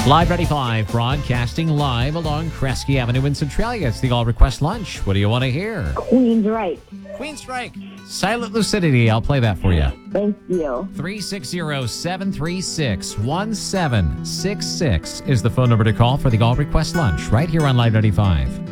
Live 95, broadcasting live along Kresge Avenue in Centralia. It's the All Request Lunch. What do you want to hear? Queensryche. Queensryche. Silent Lucidity. I'll play that for you. Thank you. 360-736-1766 is the phone number to call for the All Request Lunch right here on Live 95.